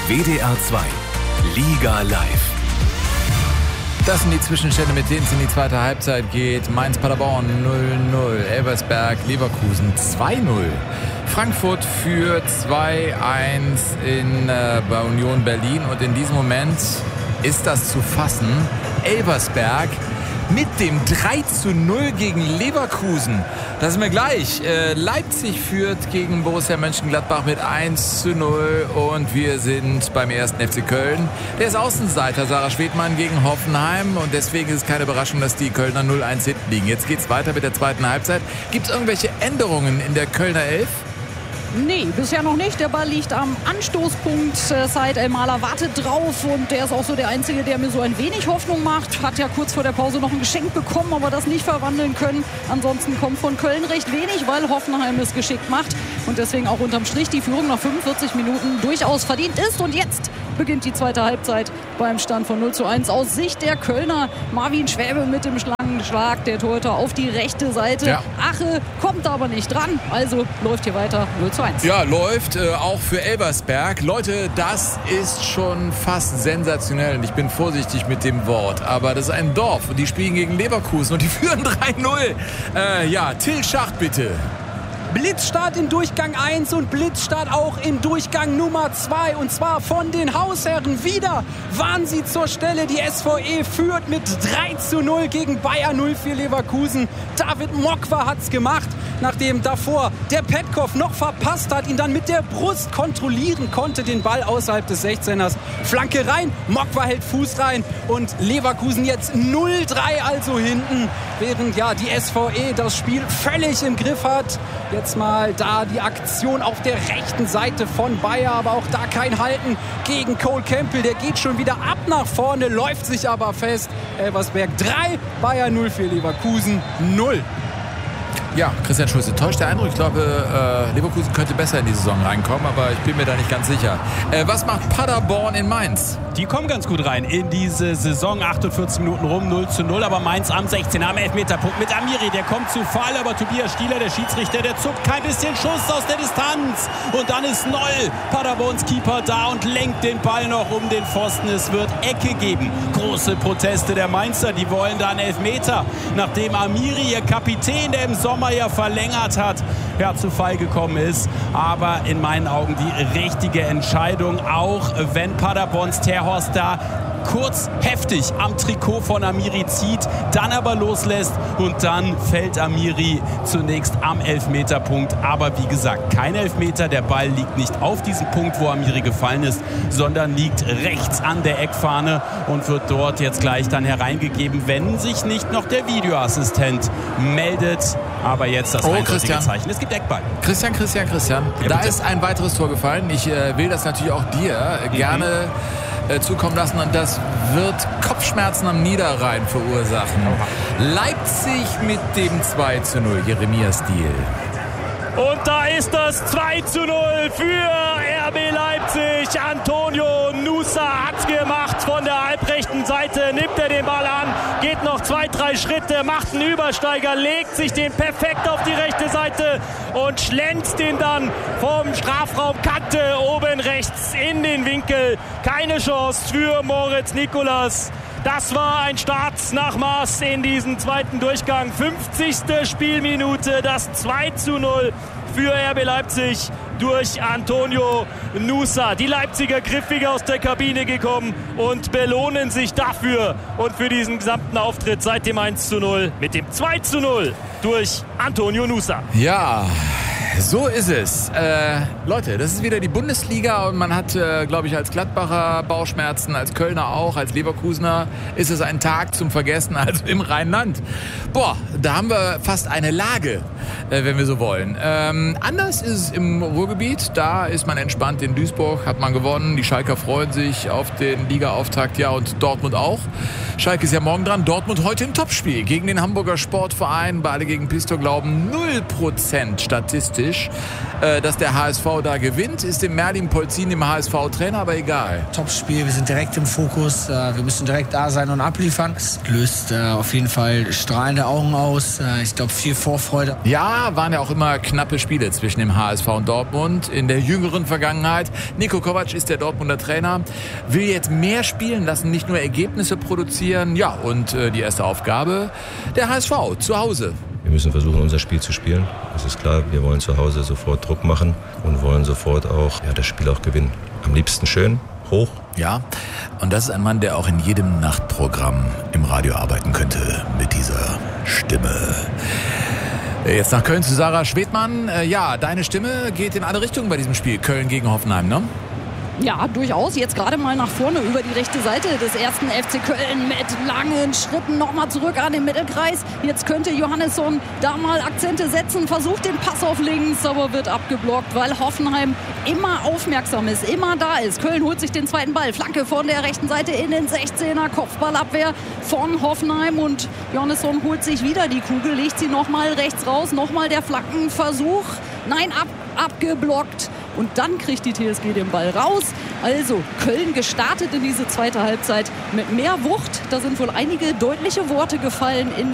WDR 2 Liga Live. Das sind die Zwischenstände, mit denen es in die zweite Halbzeit geht. Mainz-Paderborn 0-0, Elversberg, Leverkusen 2-0. Frankfurt führt 2-1 bei Union Berlin. Und in diesem Moment ist das zu fassen. Elversberg mit dem 3-0 gegen Leverkusen. Das ist mir gleich. Leipzig führt gegen Borussia Mönchengladbach mit 1-0 und wir sind beim ersten FC Köln. Der ist Außenseiter, Sarah Schwedmann gegen Hoffenheim und deswegen ist es keine Überraschung, dass die Kölner 0-1 hinten liegen. Jetzt geht's weiter mit der zweiten Halbzeit. Gibt es irgendwelche Änderungen in der Kölner Elf? Nee, bisher noch nicht. Der Ball liegt am Anstoßpunkt. Said El-Mahler wartet drauf und der ist auch so der Einzige, der mir so ein wenig Hoffnung macht. Hat ja kurz vor der Pause noch ein Geschenk bekommen, aber das nicht verwandeln können. Ansonsten kommt von Köln recht wenig, weil Hoffenheim es geschickt macht und deswegen auch unterm Strich die Führung nach 45 Minuten durchaus verdient ist. Und jetzt beginnt die zweite Halbzeit beim Stand von 0-1 aus Sicht der Kölner. Marvin Schwäbe mit dem Schlangenschlag, der Torhüter auf die rechte Seite. Ja. Ache kommt aber nicht dran, also läuft hier weiter 0-1. Ja, läuft auch für Elversberg. Leute, das ist schon fast sensationell und ich bin vorsichtig mit dem Wort, aber das ist ein Dorf und die spielen gegen Leverkusen und die führen 3-0. Till Schacht bitte. Blitzstart in Durchgang 1 und Blitzstart auch in Durchgang Nummer 2 und zwar von den Hausherren. Wieder waren sie zur Stelle. Die SVE führt mit 3-0 gegen Bayer 04 Leverkusen. David Mokwa hat's gemacht, nachdem davor der Petkov noch verpasst hat, ihn dann mit der Brust kontrollieren konnte, den Ball außerhalb des 16ers. Flanke rein, Mokwa hält Fuß rein und Leverkusen jetzt 0-3 also hinten, während die SVE das Spiel völlig im Griff hat. Jetzt mal da die Aktion auf der rechten Seite von Bayer, aber auch da kein Halten gegen Cole Campbell. Der geht schon wieder ab nach vorne, läuft sich aber fest. Elversberg 3, Bayer 04 Leverkusen 0. Ja, Christian Schulze, täuscht der Eindruck. Ich glaube, Leverkusen könnte besser in die Saison reinkommen, aber ich bin mir da nicht ganz sicher. Was macht Paderborn in Mainz? Die kommen ganz gut rein in diese Saison. 48 Minuten rum, 0-0, aber Mainz am 16 am Elfmeterpunkt mit Amiri. Der kommt zu Fall, aber Tobias Stieler, der Schiedsrichter, der zuckt kein bisschen Schuss aus der Distanz. Und dann ist Noll, Paderborns Keeper, da und lenkt den Ball noch um den Pfosten. Es wird Ecke geben. Große Proteste der Mainzer, die wollen da einen Elfmeter. Nachdem Amiri, ihr Kapitän, der im Sommer ja verlängert hat, zu Fall gekommen ist. Aber in meinen Augen die richtige Entscheidung, auch wenn Paderborns Terhorst da kurz heftig am Trikot von Amiri zieht, dann aber loslässt und dann fällt Amiri zunächst am Elfmeterpunkt. Aber wie gesagt, kein Elfmeter, der Ball liegt nicht auf diesem Punkt, wo Amiri gefallen ist, sondern liegt rechts an der Eckfahne und wird dort jetzt gleich dann hereingegeben, wenn sich nicht noch der Videoassistent meldet. Aber jetzt das eindeutige Zeichen. Es gibt Eckball. Christian. Ja, da ist ein weiteres Tor gefallen. Ich will das natürlich auch dir gerne zukommen lassen und das wird Kopfschmerzen am Niederrhein verursachen. Leipzig mit dem 2-0, Jeremias Diel. Und da ist das 2-0 für RB Leipzig. Antonio Nusa hat's gemacht von der halbrechten Seite. Nimmt er den Ball an, geht noch 2-3 Schritte, macht einen Übersteiger, legt sich den perfekt auf die rechte Seite und schlänzt den dann vom Strafraumkante oben rechts in den Winkel. Keine Chance für Moritz Nicolas. Das war ein Start nach Maß in diesen zweiten Durchgang. 50. Spielminute, das 2-0 für RB Leipzig durch Antonio Nusa. Die Leipziger griffiger aus der Kabine gekommen und belohnen sich dafür und für diesen gesamten Auftritt seit dem 1-0 mit dem 2-0 durch Antonio Nusa. Ja, so ist es. Leute, das ist wieder die Bundesliga und man hat, glaube ich, als Gladbacher Bauchschmerzen, als Kölner auch, als Leverkusener ist es ein Tag zum Vergessen, also im Rheinland. Da haben wir fast eine Lage, wenn wir so wollen. Anders ist es im Ruhrgebiet, da ist man entspannt. In Duisburg hat man gewonnen, die Schalker freuen sich auf den Liga-Auftakt, und Dortmund auch. Schalke ist ja morgen dran, Dortmund heute im Topspiel gegen den Hamburger Sportverein, bei Alle gegen Pistor glauben 0% statistisch. dramatisch, dass der HSV da gewinnt. Ist dem Merlin Polzin, dem HSV-Trainer, aber egal. Top-Spiel, wir sind direkt im Fokus. Wir müssen direkt da sein und abliefern. Es löst auf jeden Fall strahlende Augen aus. Ich glaube, viel Vorfreude. Ja, waren ja auch immer knappe Spiele zwischen dem HSV und Dortmund in der jüngeren Vergangenheit. Niko Kovac ist der Dortmunder Trainer, will jetzt mehr spielen lassen, nicht nur Ergebnisse produzieren. Ja, und die erste Aufgabe, der HSV zu Hause. Wir müssen versuchen, unser Spiel zu spielen. Das ist klar, wir wollen zu Hause sofort Druck machen und wollen sofort auch das Spiel auch gewinnen. Am liebsten schön, hoch. Ja, und das ist ein Mann, der auch in jedem Nachtprogramm im Radio arbeiten könnte mit dieser Stimme. Jetzt nach Köln zu Sarah Schwedmann. Ja, deine Stimme geht in alle Richtungen bei diesem Spiel. Köln gegen Hoffenheim, ne? Ja, durchaus. Jetzt gerade mal nach vorne über die rechte Seite des ersten FC Köln mit langen Schritten nochmal zurück an den Mittelkreis. Jetzt könnte Johannesson da mal Akzente setzen, versucht den Pass auf links, aber wird abgeblockt, weil Hoffenheim immer aufmerksam ist, immer da ist. Köln holt sich den zweiten Ball. Flanke von der rechten Seite in den 16er. Kopfballabwehr von Hoffenheim und Johannesson holt sich wieder die Kugel, legt sie nochmal rechts raus. Nochmal der Flankenversuch. Nein, abgeblockt. Und dann kriegt die TSG den Ball raus. Also Köln gestartet in diese zweite Halbzeit mit mehr Wucht. Da sind wohl einige deutliche Worte gefallen in